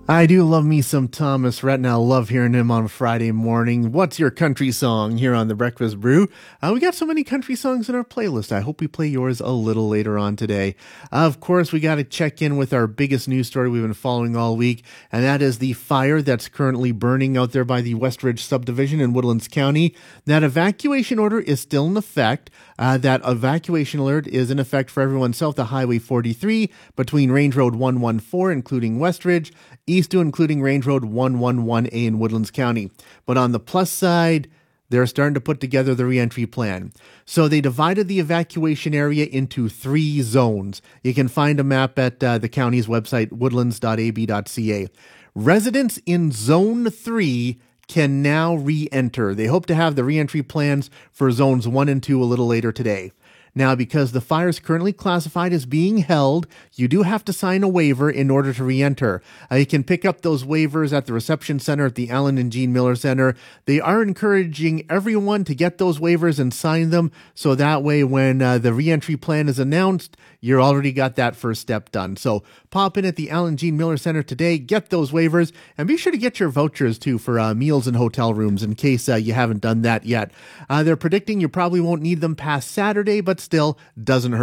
I do love me some Thomas Rhett, and I love hearing him on Friday morning. What's your country song here on the Breakfast Brew? We got so many country songs in our playlist. I hope we play yours a little later on today. Of course, we got to check in with our biggest news story we've been following all week, and that is the fire that's currently burning out there by the Westridge subdivision in Woodlands County. That evacuation order is still in effect. That evacuation alert is in effect for everyone south of Highway 43 between Range Road 114, including Westridge, east to including Range Road 111A in Woodlands County. But on the plus side, they're starting to put together the reentry plan. So they divided the evacuation area into 3 zones. You can find a map at the county's website, woodlands.ab.ca. Residents in Zone 3 can now re-enter. They hope to have the re-entry plans for zones 1 and 2 a little later today. Now, because the fire is currently classified as being held, you do have to sign a waiver in order to re-enter. You can pick up those waivers at the reception center at the Alan and Jean Miller Center. They are encouraging everyone to get those waivers and sign them, so that way when the re-entry plan is announced, you already got that first step done. So pop in at the Alan Jean Miller Center today, get those waivers, and be sure to get your vouchers too for meals and hotel rooms in case you haven't done that yet. They're predicting you probably won't need them past Saturday, but still doesn't hurt.